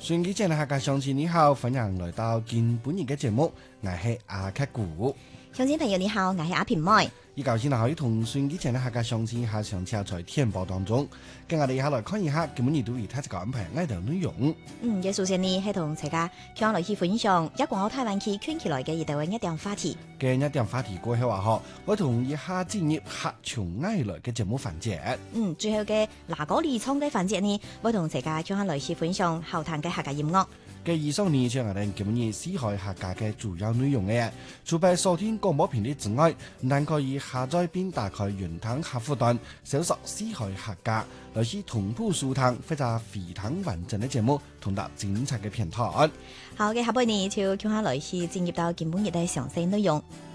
順機前嘅客家鄉親你好，歡迎來到今本日嘅節目，我係阿克古。 鄉親朋友你好，我係阿平妹。 依舊先可以同順機前嘅客家鄉親下上車在天報當中，跟我哋一下來看一下今本日對於他這個安排愛的內容。 嘅首先呢係同大家向來去分享一港澳台灣區圈起來嘅一條一點話題。 嘅一點話題過後話我同一下進入客從愛來嘅節目環節。 最後嘅嗱嗰二倉嘅環節呢，我同大家向來去分享後談嘅客家音樂。 嘅以上呢就係我哋今日思海客家嘅主要內容嘅。除咗收聽廣播頻率之外，但可以下載並打開雲端客戶端，搜索思海客家，來是同步收聽或者非常完整嘅節目，同埋精彩嘅片段。 好嘅，下半年就向來去進入到今本日嘅詳細內容。